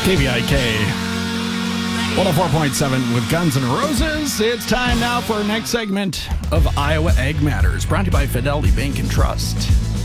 KVIK 104.7 with Guns N' Roses. It's time now for our next segment of Iowa Ag Matters, brought to you by Fidelity Bank and Trust.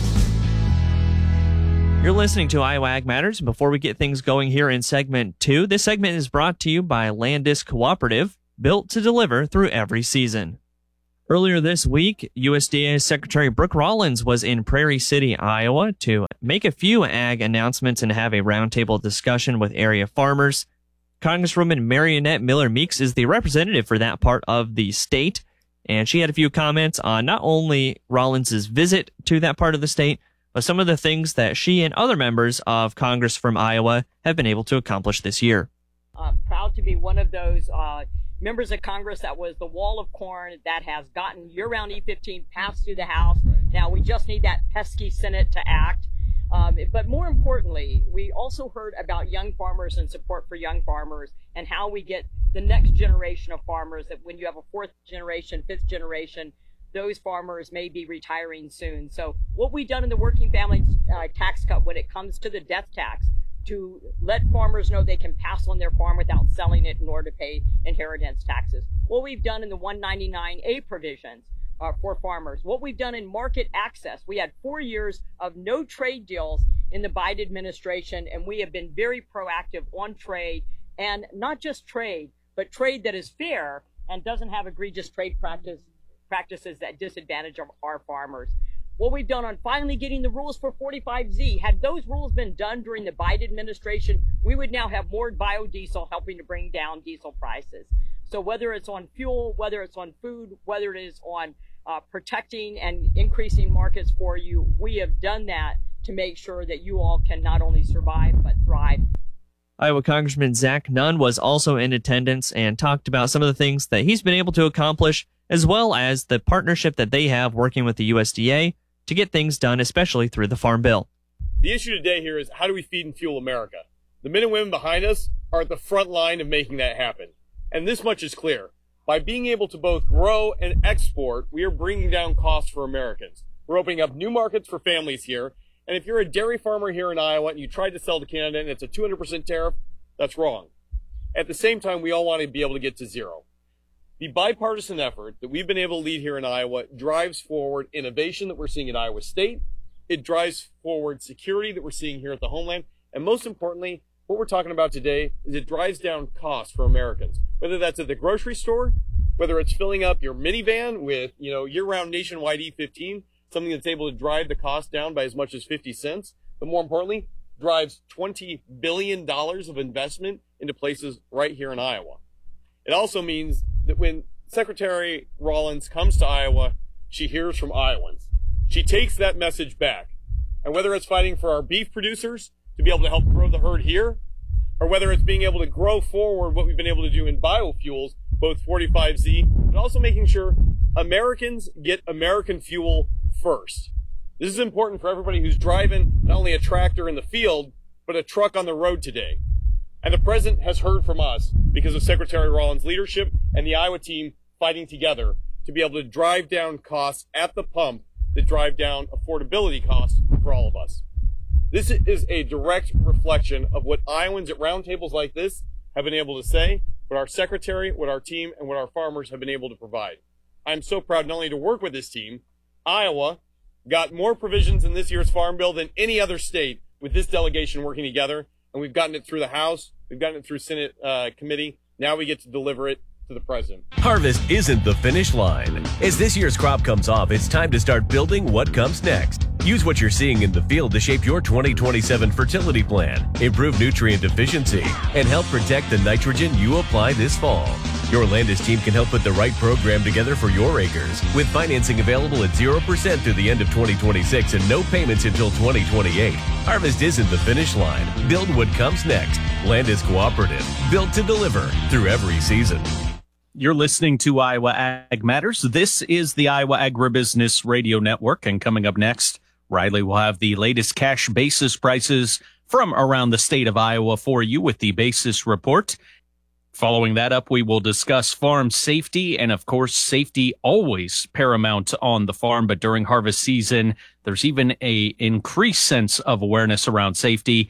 You're listening to Iowa Ag Matters. Before we get things going here in segment 2, this segment is brought to you by Landis Cooperative, built to deliver through every season. Earlier this week, USDA Secretary Brooke Rollins was in Prairie City, Iowa, to make a few ag announcements and have a roundtable discussion with area farmers. Congresswoman Marionette Miller Meeks is the representative for that part of the state, and she had a few comments on not only Rollins' visit to that part of the state, but some of the things that she and other members of Congress from Iowa have been able to accomplish this year. I'm proud to be one of those members of Congress that was the wall of corn that has gotten year-round E15 passed through the House. Right. Now we just need that pesky Senate to act. But more importantly, we also heard about young farmers and support for young farmers and how we get the next generation of farmers, that when you have a fourth generation, fifth generation, those farmers may be retiring soon. So what we've done in the working family tax cut when it comes to the death tax, to let farmers know they can pass on their farm without selling it in order to pay inheritance taxes. What we've done in the 199A provisions for farmers. What we've done in market access. We had 4 years of no trade deals in the Biden administration, and we have been very proactive on trade, and not just trade, but trade that is fair and doesn't have egregious trade practices that disadvantage our farmers. What we've done on finally getting the rules for 45Z, had those rules been done during the Biden administration, we would now have more biodiesel helping to bring down diesel prices. So whether it's on fuel, whether it's on food, whether it is on protecting and increasing markets for you, we have done that to make sure that you all can not only survive, but thrive. Iowa Congressman Zach Nunn was also in attendance and talked about some of the things that he's been able to accomplish, as well as the partnership that they have working with the USDA to get things done, especially through the Farm Bill. The issue today here is, how do we feed and fuel America? The men and women behind us are at the front line of making that happen. And this much is clear. By being able to both grow and export, we are bringing down costs for Americans. We're opening up new markets for families here. And if you're a dairy farmer here in Iowa and you tried to sell to Canada and it's a 200% tariff, that's wrong. At the same time, we all want to be able to get to zero. The bipartisan effort that we've been able to lead here in Iowa drives forward innovation that we're seeing in Iowa State. It drives forward security that we're seeing here at the homeland. And most importantly, what we're talking about today is it drives down costs for Americans, whether that's at the grocery store, whether it's filling up your minivan with, year-round nationwide E15, something that's able to drive the cost down by as much as 50 cents, but more importantly, drives $20 billion of investment into places right here in Iowa. It also means that when Secretary Rollins comes to Iowa, she hears from Iowans. She takes that message back. And whether it's fighting for our beef producers to be able to help grow the herd here, or whether it's being able to grow forward what we've been able to do in biofuels, both 45Z, but also making sure Americans get American fuel first. This is important for everybody who's driving not only a tractor in the field, but a truck on the road today. And the president has heard from us because of Secretary Rollins' leadership and the Iowa team fighting together to be able to drive down costs at the pump that drive down affordability costs for all of us. This is a direct reflection of what Iowans at roundtables like this have been able to say, what our secretary, what our team, and what our farmers have been able to provide. I'm so proud not only to work with this team. Iowa got more provisions in this year's Farm Bill than any other state with this delegation working together, and we've gotten it through the House, we've gotten it through Senate committee. Now we get to deliver it to the president. Harvest isn't the finish line. As this year's crop comes off, it's time to start building what comes next. Use what you're seeing in the field to shape your 2027 fertility plan, improve nutrient efficiency, and help protect the nitrogen you apply this fall. Your Landis team can help put the right program together for your acres, with financing available at 0% through the end of 2026 and no payments until 2028. Harvest isn't the finish line. Build what comes next. Landis Cooperative, built to deliver through every season. You're listening to Iowa Ag Matters. This is the Iowa Agribusiness Radio Network, and coming up next, Riley will have the latest cash basis prices from around the state of Iowa for you with the Basis Report. Following that up, we will discuss farm safety, and of course, safety always paramount on the farm, but during harvest season, there's even a increased sense of awareness around safety.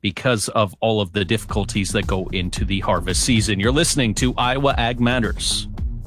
because of all of the difficulties that go into the harvest season. You're listening to Iowa Ag Matters.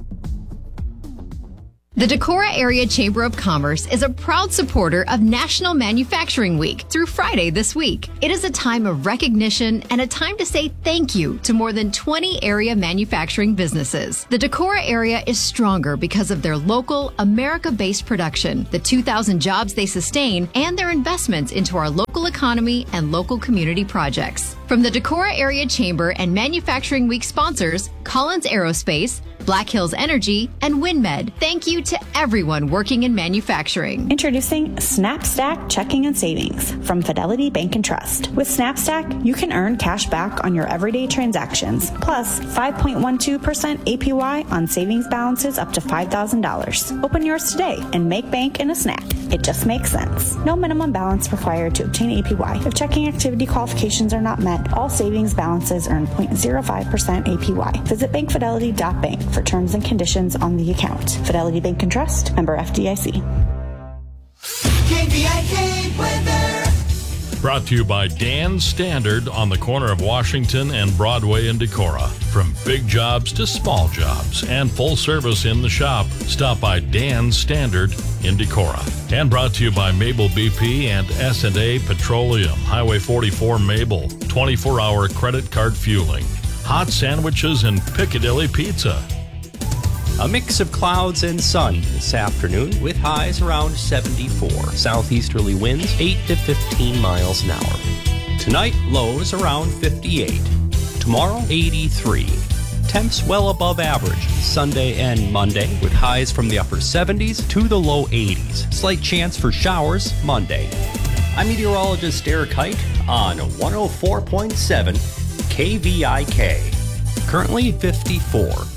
The Decorah Area Chamber of Commerce is a proud supporter of National Manufacturing Week through Friday this week. It is a time of recognition and a time to say thank you to more than 20 area manufacturing businesses. The Decorah area is stronger because of their local, America-based production, the 2,000 jobs they sustain, and their investments into our local economy and local community projects. From the Decorah Area Chamber and Manufacturing Week sponsors, Collins Aerospace, Black Hills Energy, and WinMed, thank you to everyone working in manufacturing. Introducing SnapStack Checking and Savings from Fidelity Bank and Trust. With SnapStack, you can earn cash back on your everyday transactions, plus 5.12% APY on savings balances up to $5,000. Open yours today and make bank in a snap. It just makes sense. No minimum balance required to obtain APY. If checking activity qualifications are not met, all savings balances earn 0.05% APY. Visit bankfidelity.bank for terms and conditions on the account. Fidelity Bank and Trust, member FDIC. KVIK weather. Brought to you by Dan Standard on the corner of Washington and Broadway in Decorah. From big jobs to small jobs and full service in the shop, stop by Dan Standard in Decorah. And brought to you by Mabel BP and S&A Petroleum, Highway 44 Mabel, 24-hour credit card fueling, hot sandwiches and Piccadilly Pizza. A mix of clouds and sun this afternoon with highs around 74. Southeasterly winds 8 to 15 miles an hour. Tonight, lows around 58. Tomorrow, 83. Temps well above average Sunday and Monday with highs from the upper 70s to the low 80s. Slight chance for showers Monday. I'm meteorologist Eric Hite on 104.7 KVIK. Currently 54.